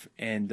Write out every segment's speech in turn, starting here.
and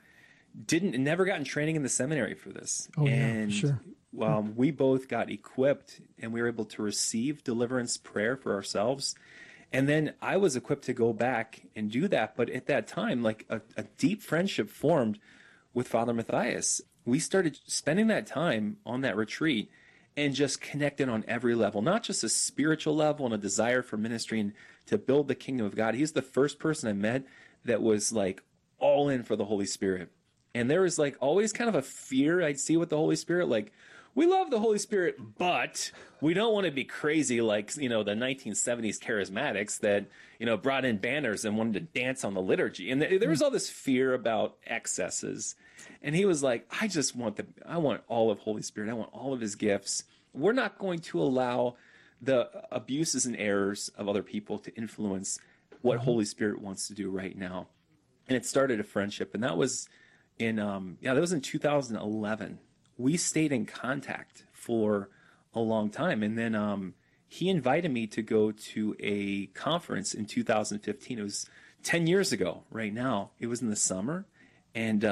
never gotten training in the seminary for this. Oh, and yeah, sure. We both got equipped, and we were able to receive deliverance prayer for ourselves. And then I was equipped to go back and do that. But at that time, like a deep friendship formed with Father Matthias. We started spending that time on that retreat and just connected on every level, not just a spiritual level and a desire for ministry and to build the kingdom of God. He's the first person I met that was like all in for the Holy Spirit. And there was like always kind of a fear I'd see with the Holy Spirit, like, we love the Holy Spirit, but we don't want to be crazy like, the 1970s charismatics that, brought in banners and wanted to dance on the liturgy. And there was all this fear about excesses. And he was like, I want all of Holy Spirit. I want all of his gifts. We're not going to allow the abuses and errors of other people to influence what Holy Spirit wants to do right now. And it started a friendship. And that was in 2011. We stayed in contact for a long time. And then he invited me to go to a conference in 2015. It was 10 years ago right now. It was in the summer. And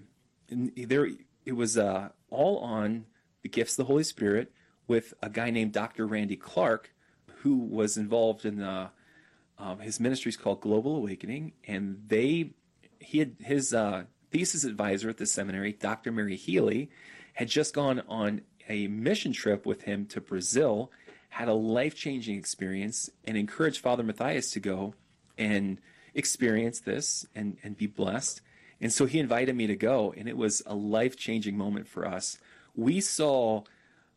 it was all on the gifts of the Holy Spirit with a guy named Dr. Randy Clark, who was involved in his ministry is called Global Awakening. And he had his thesis advisor at the seminary, Dr. Mary Healy, had just gone on a mission trip with him to Brazil, had a life-changing experience, and encouraged Father Matthias to go and experience this and be blessed. And so he invited me to go, and it was a life-changing moment for us. We saw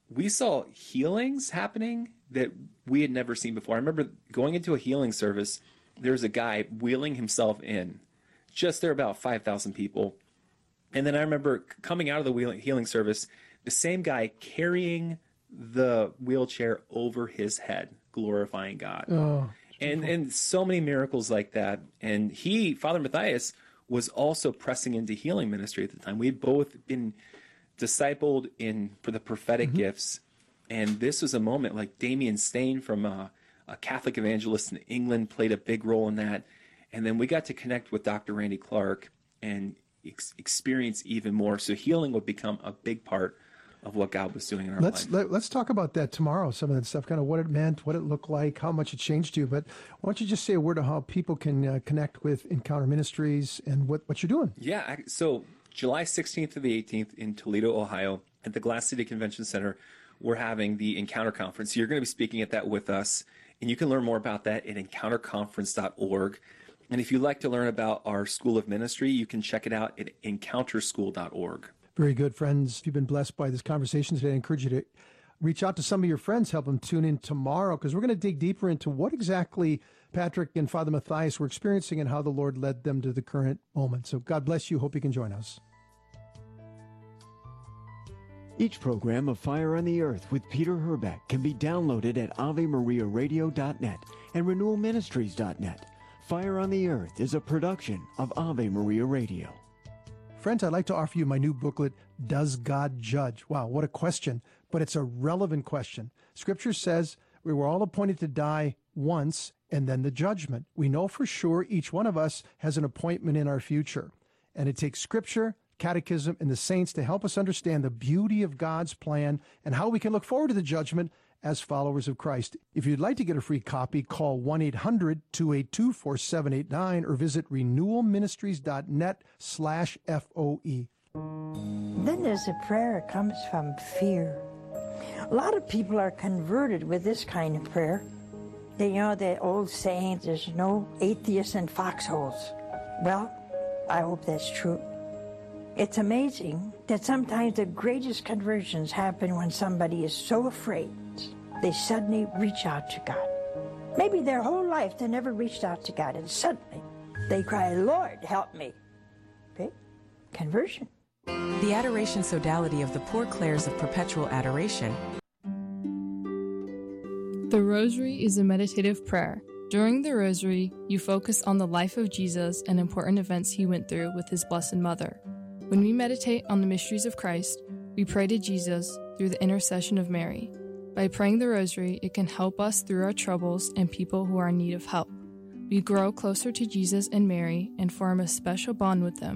healings happening that we had never seen before. I remember going into a healing service, there was a guy wheeling himself in. Just there were about 5,000 people. And then I remember coming out of the healing service, the same guy carrying the wheelchair over his head, glorifying God. Oh, and so many miracles like that. And Father Matthias, was also pressing into healing ministry at the time. We'd both been discipled for the prophetic gifts. And this was a moment like Damien Stain from a Catholic evangelist in England played a big role in that. And then we got to connect with Dr. Randy Clark and experience even more. So healing would become a big part of what God was doing in our life. Let's talk about that tomorrow, some of that stuff, kind of what it meant, what it looked like, how much it changed you. But why don't you just say a word of how people can connect with Encounter Ministries and what you're doing? Yeah, so July 16th to the 18th in Toledo, Ohio, at the Glass City Convention Center, we're having the Encounter Conference. You're going to be speaking at that with us, and you can learn more about that at encounterconference.org. And if you'd like to learn about our School of Ministry, you can check it out at encounterschool.org. Very good, friends. If you've been blessed by this conversation today, I encourage you to reach out to some of your friends, help them tune in tomorrow, because we're going to dig deeper into what exactly Patrick and Father Matthias were experiencing and how the Lord led them to the current moment. So God bless you. Hope you can join us. Each program of Fire on the Earth with Peter Herbeck can be downloaded at AveMariaRadio.net and RenewalMinistries.net. Fire on the Earth is a production of Ave Maria Radio. Friends, I'd like to offer you my new booklet, Does God Judge? Wow, what a question, but it's a relevant question. Scripture says we were all appointed to die once and then the judgment. We know for sure each one of us has an appointment in our future. And it takes Scripture, Catechism, and the saints to help us understand the beauty of God's plan and how we can look forward to the judgment as followers of Christ. If you'd like to get a free copy, call 1-800-282-4789 or visit renewalministries.net/FOE. Then there's a prayer that comes from fear. A lot of people are converted with this kind of prayer. They know the old saying, there's no atheists in foxholes. Well, I hope that's true. It's amazing that sometimes the greatest conversions happen when somebody is so afraid they suddenly reach out to God. Maybe their whole life they never reached out to God, and suddenly they cry, Lord, help me. Okay? Conversion. The Adoration Sodality of the Poor Clares of Perpetual Adoration. The Rosary is a meditative prayer. During the Rosary, you focus on the life of Jesus and important events he went through with his Blessed Mother. When we meditate on the mysteries of Christ, we pray to Jesus through the intercession of Mary. By praying the Rosary, it can help us through our troubles and people who are in need of help. We grow closer to Jesus and Mary and form a special bond with them